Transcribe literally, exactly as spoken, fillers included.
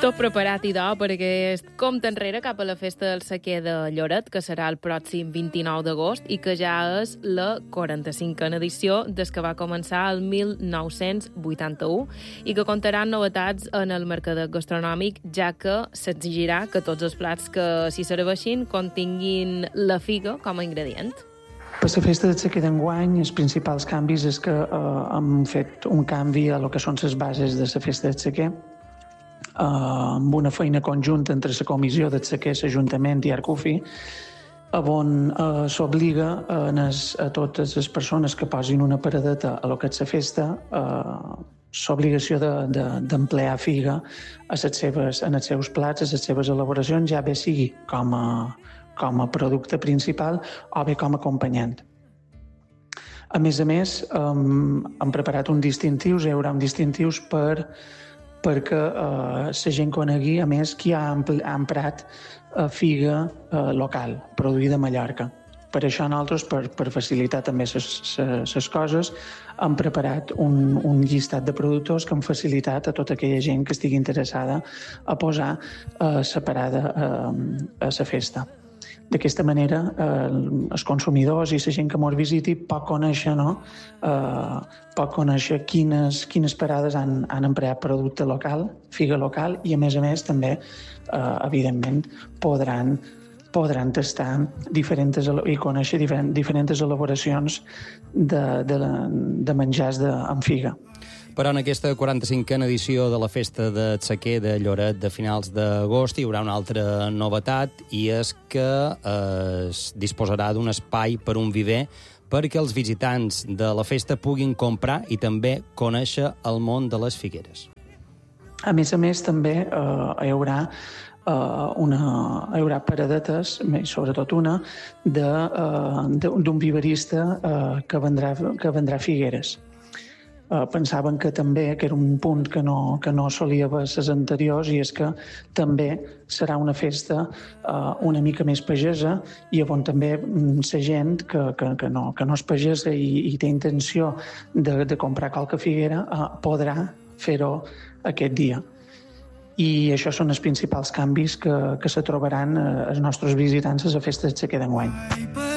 Tot preparat, idò, per aquest compte enrere cap a la festa del sequer de Lloret, que serà el pròxim vint-i-nou d'agost i que ja és la quaranta-cinquena edició des que va començar el mil nou-cents vuitanta-u i que contarà novetats en el mercadet gastronòmic, ja que s'exigirà que tots els plats que s'hi serveixin continguin la figa com a ingredient. Per la festa del sequer d'enguany, els principals canvis és que eh, hem fet un canvi a lo que són les bases de la festa del sequer, Uh, amb una feina conjunta entre la comissió del sequer, l'Ajuntament i Arcufi, on uh, s'obliga uh, a totes les persones que posin una paradeta a lo que és la festa uh, l'obligació d'emplear de, de, figa a les seves, en els seus plats, a les seves elaboracions, ja bé sigui com a, com a producte principal o bé com a acompanyant. A més a més, um, hem preparat un distintius, hi haurà un distintius per perquè eh, la gent conegui, a més, qui ha emprat eh, figa eh, local, produïda a Mallorca. Per això nosaltres, per, per facilitar també les coses, hem preparat un, un llistat de productors que han facilitat a tota aquella gent que estigui interessada a posar eh, separada eh, a la festa. D'aquesta manera, eh, els consumidors i la gent que ens visiti pot conèixer, no? eh, pot conèixer quines, quines parades han, han empleat producte local, figa local, i a més a més també, eh, evidentment, podran, podran tastar diferents, i conèixer diferent, diferents elaboracions de, de, de menjars de, amb figa. Però en aquesta quaranta-cinquena edició de la Festa del Sequer de Lloret de finals d'agost hi haurà una altra novetat, i és que eh, es disposarà d'un espai per un viver perquè els visitants de la festa puguin comprar i també conèixer el món de les figueres. A més a més, també eh, hi haurà Uh, una, hi haurà paradetes, sobretot una, d'un uh, viverista uh, que, vendrà, que vendrà figueres. Uh, pensaven que també, que era un punt que no, que no solia haver les anteriors, i és que també serà una festa uh, una mica més pagesa, i on també la gent que, que, que, no, que no és pagesa i, i té intenció de, de comprar qualque figuera uh, podrà fer-ho aquest dia. I això són els principals canvis que, que se trobaran els nostres visitants a la festa del sequer d'enguany.